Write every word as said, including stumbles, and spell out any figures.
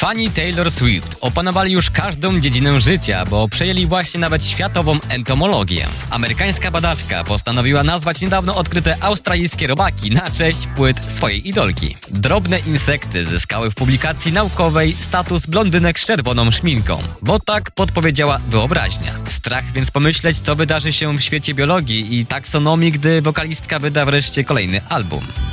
Fani Taylor Swift opanowali już każdą dziedzinę życia, bo przejęli właśnie nawet światową entomologię. Amerykańska badaczka postanowiła nazwać niedawno odkryte australijskie robaki na cześć płyt swojej idolki. Drobne insekty zyskały w publikacji naukowej status blondynek z czerwoną szminką, bo tak podpowiedziała wyobraźnia. Strach więc pomyśleć, co wydarzy się w świecie biologii i taksonomii, gdy wokalistka wyda wreszcie kolejny album.